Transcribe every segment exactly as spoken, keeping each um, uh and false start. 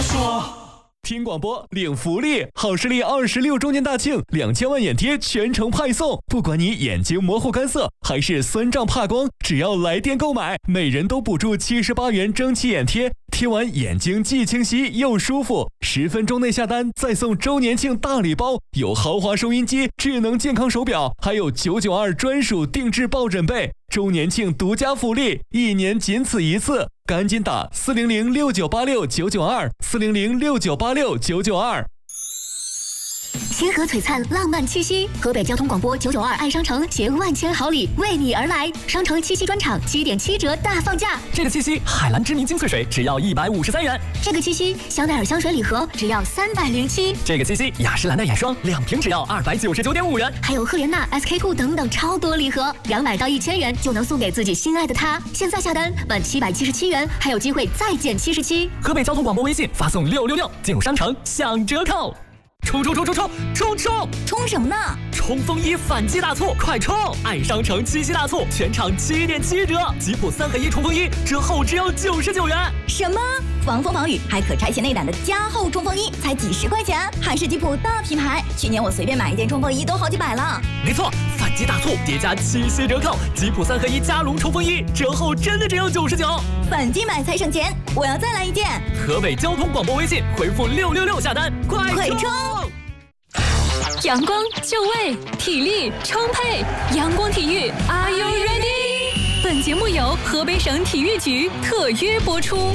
说。听广播领福利，好视力二十六周年大庆，两千万眼贴全程派送。不管你眼睛模糊干涩还是酸胀怕光，只要来电购买，每人都补助七十八元蒸汽眼贴，贴完眼睛既清晰又舒服。十分钟内下单再送周年庆大礼包，有豪华收音机、智能健康手表，还有九九二专属定制抱枕被。周年庆独家福利，一年仅此一次，赶紧打四零零六九八六九九二四零零六九八六九九二。 星河璀璨，浪漫气息。河北交通广播九九二爱商城携万千好礼为你而来，商城七夕专场七点七折大放价。 这个七夕，海蓝知名精粹水只要一百五十三元。 这个七夕，香奈儿香水礼盒只要三百零七。 这个七夕，雅诗兰黛眼霜两瓶只要二百九十九点五元。 还有赫莲娜、S K two 等等超多礼盒，两百到一千元就能送给自己心爱的他。现在下单满七百七十七元，还有机会再减七十七。 河北交通广播微信发送六六六，进入商城享折扣。冲冲冲冲冲冲冲！ 冲什么呢？ 冲锋衣反击大促，快冲！爱商城七夕大促，全场七点七折，吉普三合一冲锋衣折后只要九十九元。 什么？防风防雨还可拆卸内胆的加厚冲锋衣，才几十块钱，还是吉普大品牌。去年我随便买一件冲锋衣都好几百了。 没错，反击大促叠加七夕折扣，吉普三合一加绒冲锋衣折后真的只要九十九。 反击买才省钱，我要再来一件。 河北交通广播微信回复六六六下单，快快冲！ 阳光就位，体力充沛，阳光体育 ，Are you ready？ 本节目由河北省体育局特约播出。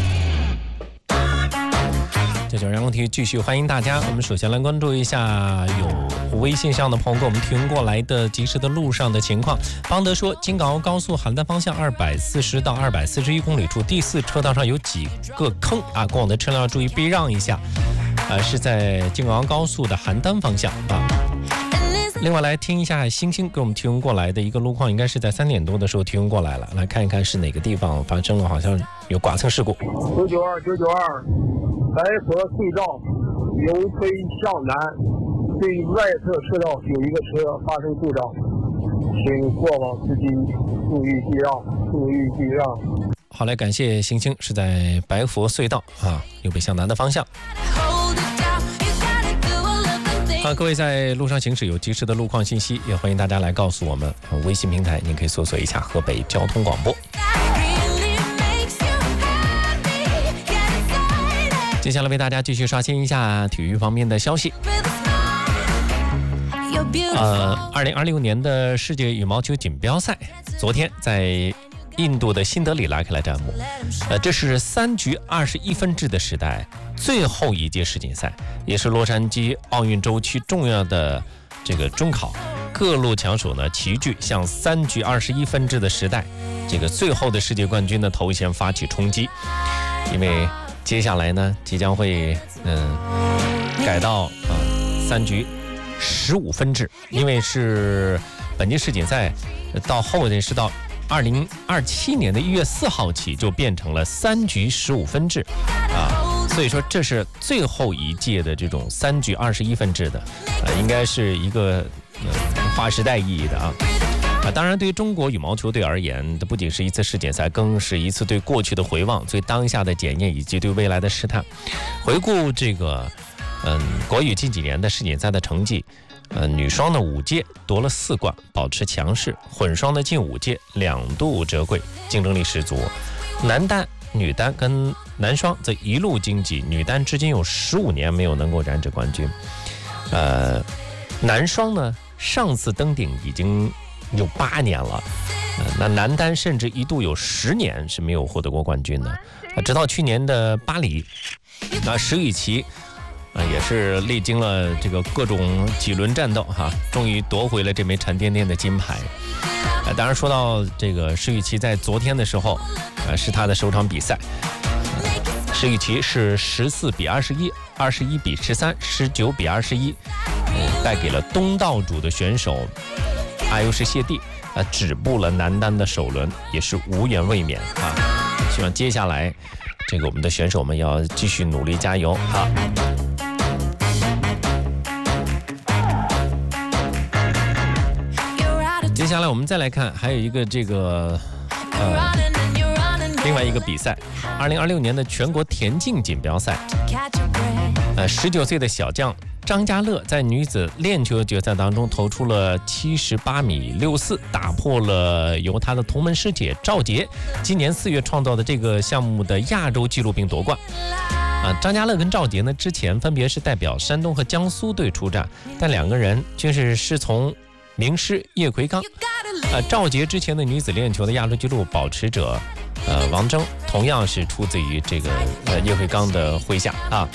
这就是阳光体育，继续欢迎大家。我们首先来关注一下有微信上的朋友给我们提供过来的及时的路上的情况。邦德说，京港澳高速邯郸方向二百四十到二百四十一公里处第四车道上有几个坑啊，过往的车辆要注意避让一下。呃，是在京港澳高速的邯郸方向啊。另外来听一下星星给我们提供过来的一个路况，应该是在三点多的时候提供过来了，来看一看是哪个地方发生了，好像有剐蹭事故。 九九二九九二，白河隧道由北向南，对外侧车道有一个车发生故障，请过往司机注意避让，注意避让。 好嘞，感谢星星，是在白佛隧道啊，由北向南的方向。好，各位在路上行驶有及时的路况信息，也欢迎大家来告诉我们。微信平台您可以搜索一下河北交通广播。接下来为大家继续刷新一下体育方面的消息。呃，二零二六年的世界羽毛球锦标赛，昨天在印度的新德里拉开了战幕。呃，这是三局二十一分制的时代最后一届世锦赛，也是洛杉矶奥运周期重要的这个中考。各路强手呢齐聚，向三局二十一分制的时代这个最后的世界冠军的头衔发起冲击。因为接下来呢即将会嗯、呃、改到啊、呃、三局十五分制，因为是本届世锦赛到后面是到二零二七年的一月四号起就变成了三局十五分制啊，所以说这是最后一届的这种三局二十一分制的，呃，应该是一个呃划时代意义的啊。啊，当然，对于中国羽毛球队而言，这不仅是一次世锦赛，更是一次对过去的回望、对当下的检验以及对未来的试探。回顾这个，嗯，国羽近几年的世锦赛的成绩。呃，女双的五届夺了四冠，保持强势；混双的近五届两度折桂，竞争力十足。男单、女单跟男双则一路晋级，女单至今有十五年没有能够染指冠军。呃，男双呢，上次登顶已经有八年了，呃，那男单甚至一度有十年是没有获得过冠军的。呃、直到去年的巴黎，那石宇奇。啊，也是历经了这个各种几轮战斗哈，终于夺回了这枚沉甸甸的金牌。啊，当然说到这个石宇奇在昨天的时候，啊是他的首场比赛，啊、石宇奇是十四比二十一、二十一比十三、十九比二十一，呃，带给了东道主的选手阿尤什谢蒂，啊止步了男单的首轮，也是无缘卫冕啊。希望接下来这个我们的选手们要继续努力加油啊。接下来我们再来看，还有一个这个呃另外一个比赛，二零二六年的全国田径锦标赛，呃，十九岁的小将张家乐在女子链球决赛当中投出了七十八米六四，打破了由他的同门师姐赵洁今年四月创造的这个项目的亚洲纪录并夺冠。啊，张家乐跟赵洁呢之前分别是代表山东和江苏队出战，但两个人均是师从名师叶奎刚。呃，赵洁之前的女子链球的亚洲纪录保持者，呃，王铮同样是出自于这个呃叶奎刚的麾下啊。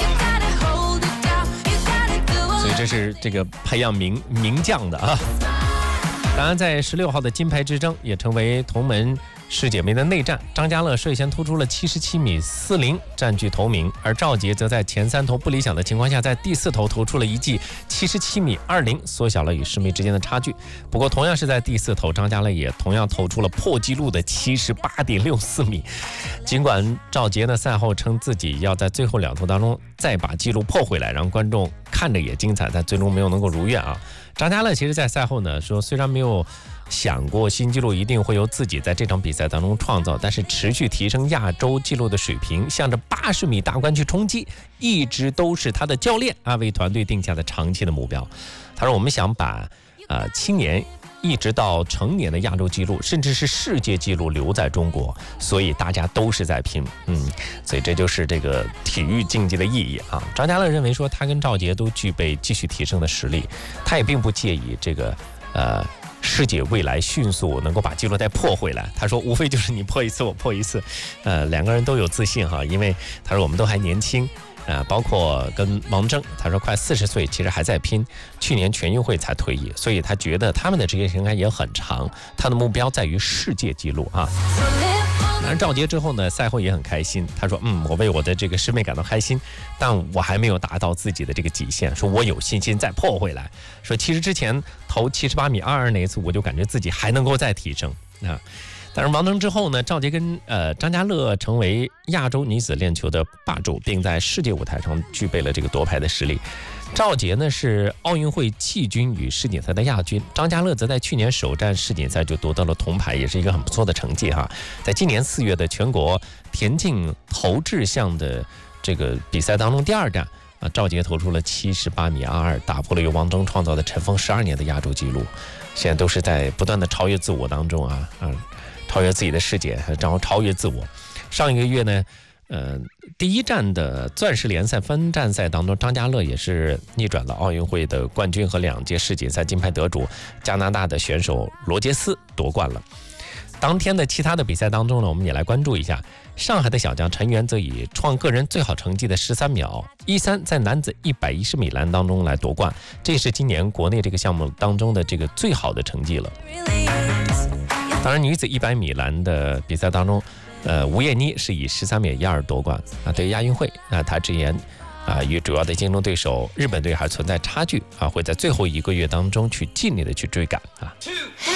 所以这是这个培养名名将的啊。当然，在十六号的金牌之争也成为同门师姐妹的内战。张家乐率先突出了七十七米四零，占据头名，而赵洁则在前三投不理想的情况下，在第四投投出了一记七十七米二零，缩小了与师妹之间的差距。不过，同样是在第四投，张家乐也同样投出了破纪录的七十八点六四米。尽管赵洁呢赛后称自己要在最后两投当中再把纪录破回来，让观众看着也精彩，但最终没有能够如愿啊。张家乐其实在赛后呢说，虽然没有想过新纪录一定会由自己在这场比赛当中创造，但是持续提升亚洲纪录的水平，向着八十米大关去冲击，一直都是他的教练啊为团队定下的长期的目标。他说，我们想把呃青年一直到成年的亚洲纪录，甚至是世界纪录留在中国，所以大家都是在拼，嗯，所以这就是这个体育竞技的意义啊。张家乐认为说，他跟赵洁都具备继续提升的实力，他也并不介意这个呃师姐未来迅速能够把纪录再破回来。他说，无非就是你破一次我破一次，呃，两个人都有自信哈，因为他说我们都还年轻。呃，包括跟王铮，他说快四十岁，其实还在拼。去年全运会才退役，所以他觉得他们的职业生涯也很长，他的目标在于世界纪录啊。当然，赵洁之后呢，赛后也很开心。他说：“嗯，我为我的这个师妹感到开心，但我还没有达到自己的这个极限，说我有信心再破回来。说其实之前投七十八米二二那一次，我就感觉自己还能够再提升啊。”但是王铮之后呢，赵洁跟呃张家乐成为亚洲女子链球的霸主，并在世界舞台上具备了这个夺牌的实力。赵洁呢是奥运会季军与世锦赛的亚军，张家乐则在去年首战世锦赛就夺得了铜牌，也是一个很不错的成绩哈。在今年四月的全国田径投掷项的这个比赛当中，第二站啊，赵洁投出了七十八米二二，打破了由王铮创造的尘封十二年的亚洲纪录。现在都是在不断的超越自我当中啊啊。超越自己的世界，然后超越自我。上一个月呢，呃，第一站的钻石联赛分站赛当中，张家乐也是逆转了奥运会的冠军和两届世锦赛金牌得主加拿大的选手罗杰斯夺冠了。当天的其他的比赛当中呢，我们也来关注一下。上海的小将陈缘则以创个人最好成绩的十三秒一三，在男子一百一十米栏当中来夺冠，这是今年国内这个项目当中的这个最好的成绩了。当然，女子一百米栏的比赛当中，呃，吴艳妮是以十三秒一二夺冠啊。对于亚运会啊，她直言啊，与主要的竞争对手日本队还存在差距啊，会在最后一个月当中去尽力的去追赶啊。